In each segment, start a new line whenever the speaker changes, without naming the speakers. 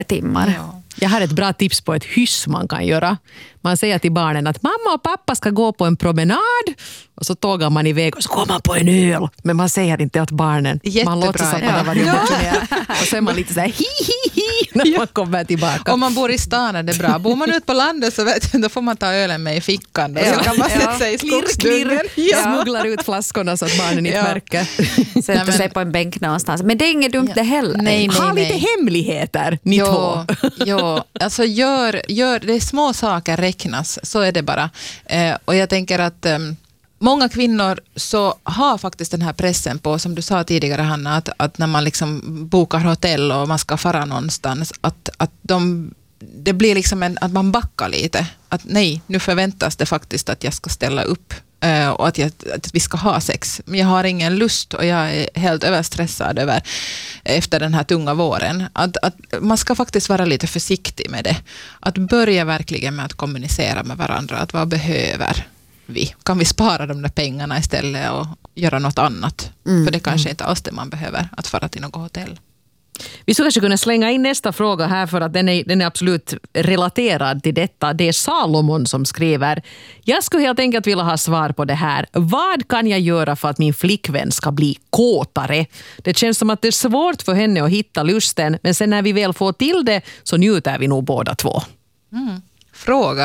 timmar.
Ja.
Jag har ett bra tips på ett hyss man kan göra. Man säger till barnen att mamma och pappa ska gå på en promenad och så tågar man iväg och så går man på en öl. Men man säger inte åt barnen.
Jättebra.
Man låtsas att man har varit motionär. Och så är man lite så här hi när man kommer tillbaka.
Om man bor i stan är det bra. Bor man ut på landet så då får man ta ölen med i fickan. Då. Så kan man sätta sig i skogsdungen.
Smugglar ut flaskorna så att barnen inte märker.
Sätta sig på en bänk någonstans. Men det är inget dumt det heller.
Nej.
Ha lite hemligheter, ni två.
Ja, alltså gör det är små saker räknas, så är det bara. Och jag tänker att många kvinnor så har faktiskt den här pressen på, som du sa tidigare Hanna, att när man liksom bokar hotell och man ska fara någonstans, att det blir liksom att man backar lite. Att nej, nu förväntas det faktiskt att jag ska ställa upp och att vi ska ha sex. Men jag har ingen lust och jag är helt överstressad efter den här tunga våren. Att man ska faktiskt vara lite försiktig med det. Att börja verkligen med att kommunicera med varandra. Att vad behöver vi? Kan vi spara de där pengarna istället och göra något annat? För det kanske inte alls det man behöver, att fara till något hotell.
Vi skulle kanske kunna slänga in nästa fråga här för att den är absolut relaterad till detta. Det är Salomon som skriver: jag skulle helt enkelt vilja ha svar på det här. Vad kan jag göra för att min flickvän ska bli kåtare? Det känns som att det är svårt för henne att hitta lusten, men sen när vi väl får till det så njuter vi nog båda två.
Fråga.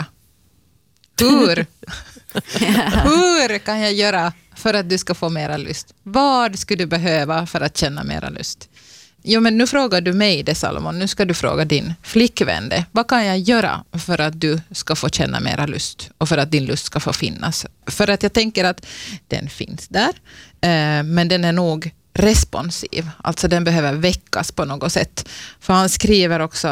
Hur kan jag göra för att du ska få mera lust? Vad skulle du behöva för att känna mera lust? Jo, men nu frågar du mig det, Salomon. Nu ska du fråga din flickvän det. Vad kan jag göra för att du ska få känna mera lust och för att din lust ska få finnas? För att jag tänker att den finns där, men den är nog responsiv. Alltså den behöver väckas på något sätt. För han skriver också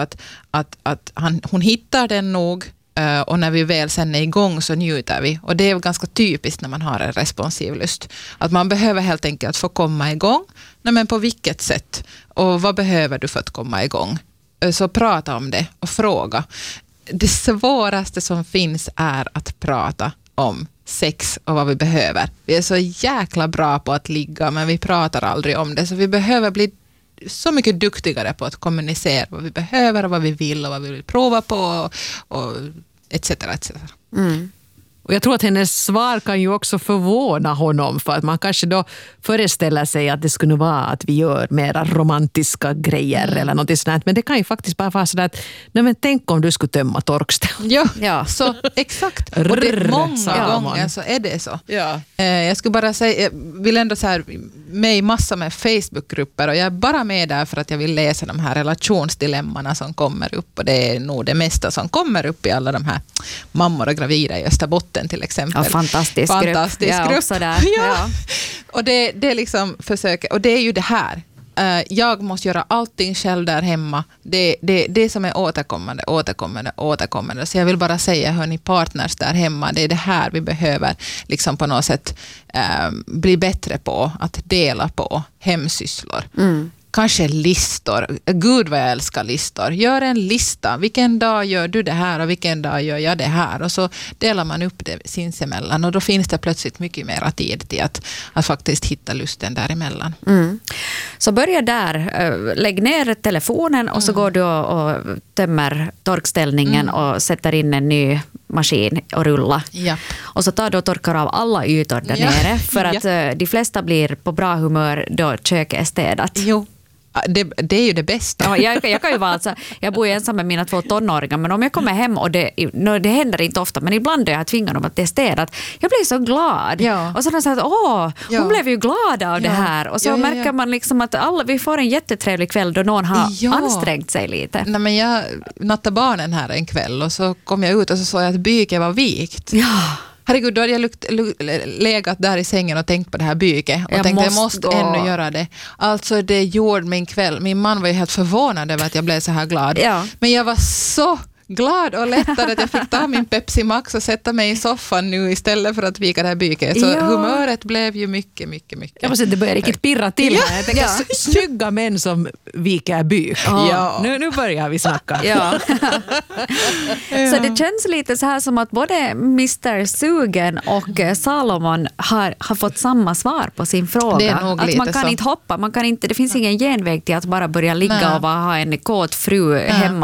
att hon hittar den nog, och när vi väl sen är igång så njuter vi. Och det är ganska typiskt när man har en responsiv lust. Att man behöver helt enkelt få komma igång. Nej, men på vilket sätt? Och vad behöver du för att komma igång? Så prata om det och fråga. Det svåraste som finns är att prata om sex och vad vi behöver. Vi är så jäkla bra på att ligga, men vi pratar aldrig om det. Så vi behöver bli så mycket duktigare på att kommunicera vad vi behöver och vad vi vill och vad vi vill prova på och etc. etc.
Och jag tror att hennes svar kan ju också förvåna honom, för att man kanske då föreställer sig att det skulle vara att vi gör mera romantiska grejer eller något sådant. Men det kan ju faktiskt bara vara sådär att nej, men tänk om du skulle tömma torkställ.
Ja, så exakt. Och det, många gånger så är det så. Ja. Jag skulle bara säga, jag vill ändå så här med i massor med Facebookgrupper, och jag är bara med där för att jag vill läsa de här relationsdilemmorna som kommer upp, och det är nog det mesta som kommer upp i alla de här mammor och gravida i Österbotten till exempel.
Ja, fantastisk grupp. Också där.
Ja. Och det är liksom försöka, och det är ju det här. Jag måste göra allting själv där hemma. Det som är återkommande. Så jag vill bara säga, hörni, partners där hemma, det är det här vi behöver liksom på något sätt bli bättre på, att dela på hemsysslor. Kanske listor. Gud vad jag älskar listor. Gör en lista. Vilken dag gör du det här och vilken dag gör jag det här? Och så delar man upp det sinsemellan. Och då finns det plötsligt mycket mer tid till att faktiskt hitta lusten däremellan.
Så börja där. Lägg ner telefonen och så går du och tömmer torkställningen och sätter in en ny maskin och rulla. Ja. Och så tar du och torkar av alla ytor där nere. För att de flesta blir på bra humör då köket är städat.
Jo. Det är ju det bästa.
Ja, jag kan ju vara alltså, jag bor ju ensam med mina 2 tonåringar, men om jag kommer hem och det händer inte ofta, men ibland är jag tvingar dem att det är städat, jag blir så glad. Ja. Och så säger att hon blev ju glad av det här. Och så märker man liksom att vi får en jättetrevlig kväll då någon har ansträngt sig lite.
Nej, men jag nattade barnen här en kväll och så kom jag ut och så såg jag att byket var vikt. Ja. Herregud, då hade jag legat där i sängen och tänkt på det här byket. Och tänkte, jag måste ännu göra det. Alltså det gjorde min kväll. Min man var ju helt förvånad över att jag blev så här glad. Ja. Men jag var så glad och lättad att jag fick ta min Pepsi Max och sätta mig i soffan nu istället för att vika det här byket. Så humöret blev ju mycket.
Jag måste säga, det börjar riktigt pirra till här. Jag tänker, snygga män som viker byk. Ja. Nu börjar vi snacka.
Ja. Så det känns lite så här som att både Mr. Sugen och Salomon har fått samma svar på sin fråga.
Det är nog
att
lite
man kan
så.
inte hoppa, det finns ingen genväg till att bara börja ligga och ha en kåt fru hemma